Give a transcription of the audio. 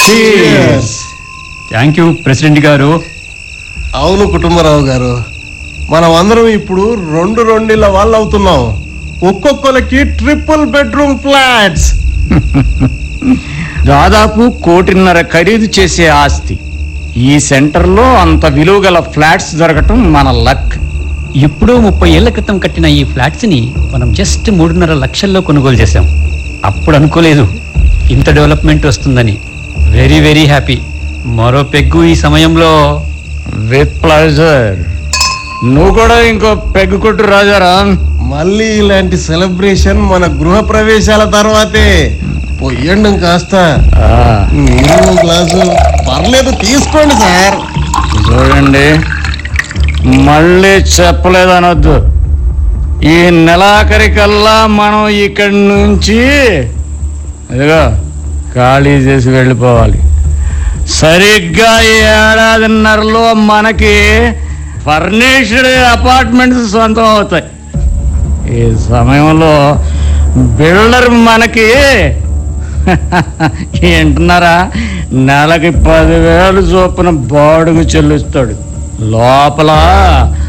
Thank you president గారు. అవును కుటుంబరావు గారు, మనం అందరం ఇప్పుడు రెండిళ్ళ వాళ్ళు అవుతున్నాం. ఒక్కొక్కరికి ట్రిపుల్ బెడ్రూమ్ ఫ్లాట్స్. దాదాపు 1.5 కోటి ఖరీదు చేసే ఆస్తి. ఈ సెంటర్లో అంత విలువ గల ఫ్లాట్స్ దొరకటం మన లక్. ఎప్పుడో 30 ఏళ్ల క్రితం కట్టిన ఈ ఫ్లాట్స్ ని మనం జస్ట్ 3.5 లక్షల్లో కొనుగోలు చేశాం. అప్పుడు అనుకోలేదు ఇంత డెవలప్మెంట్ వస్తుందని. Very very happy. మరో పెగ్గు ఈ సమయంలో. With pleasure. నువ్వు కూడా ఇంకో పెగ్గు కొట్టు రాజారాం. మళ్ళీ ఇలాంటి సెలబ్రేషన్ మన గృహ ప్రవేశాల తర్వాతే. పొయ్యండి కాస్త. మీరు గ్లాసు పర్లేదు తీసుకోండి సార్. చూడండి, మళ్ళీ చెప్పలేదనొద్దు. ఈ నెలాఖరికల్లా మనం ఇక్కడి నుంచి ఇదిగో ఖాళీ చేసి వెళ్ళిపోవాలి. సరిగ్గా 1.5 మనకి ఫర్నిష్డ్ అపార్ట్మెంట్స్ సొంతం అవుతాయి. ఈ సమయంలో బిల్డర్ మనకి ఏంటున్నారా, నెలకి 10,000 చొప్పున బాడుగు చెల్లిస్తాడు. లోపల